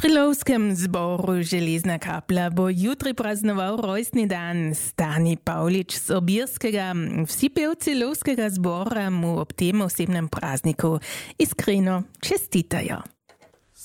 Krylovskem zboru Železna kapla bo jutri praznoval rojstni dan Stani Pavlič z Obirskega. Vsi pevci lovskega zbora mu ob tem osebnem prazniku iskreno čestitajo.